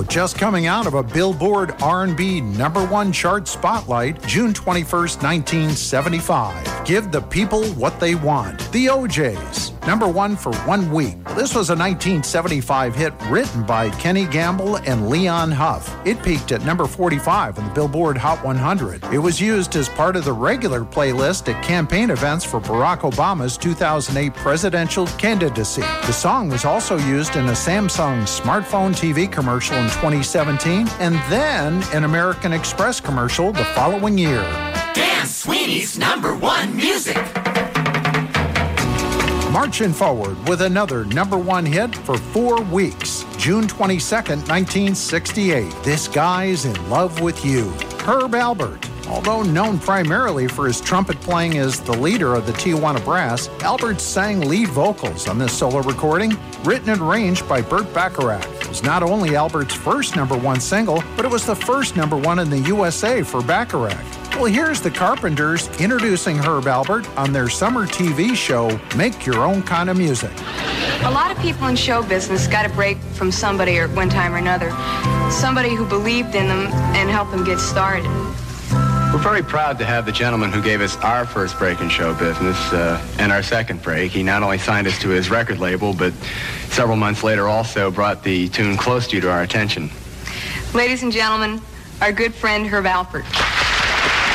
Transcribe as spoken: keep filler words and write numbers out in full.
just coming out of a Billboard R and B number one chart spotlight, June twenty-first, nineteen seventy-five. Give the people what they want. The O Js, number one for one week. This was a nineteen seventy-five hit written by Kenny Gamble and Leon Huff. It peaked at number forty-five on the Billboard Hot one hundred. It was used as part of the regular playlist at campaign events for Barack Obama's two thousand eight presidential candidacy. The song was also used in a Samsung smartphone T V commercial in twenty seventeen and then an American Express commercial the following year. Dan Sweeney's number one music. Marching forward with another number one hit for four weeks. June twenty-second, nineteen sixty-eight. This Guy's in Love with You. Herb Alpert. Although known primarily for his trumpet playing as the leader of the Tijuana Brass, Alpert sang lead vocals on this solo recording, written and arranged by Burt Bacharach. It was not only Albert's first number one single, but it was the first number one in the U S A for Bacharach. Well, here's the Carpenters introducing Herb Alpert on their summer T V show, Make Your Own Kind of Music. A lot of people in show business got a break from somebody at one time or another. Somebody who believed in them and helped them get started. We're very proud to have the gentleman who gave us our first break in show business uh, and our second break. He not only signed us to his record label, but several months later also brought the tune Close to You to our attention. Ladies and gentlemen, our good friend Herb Alpert.